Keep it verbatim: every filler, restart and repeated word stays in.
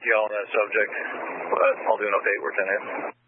detail on that subject, but I'll do an update where ten is.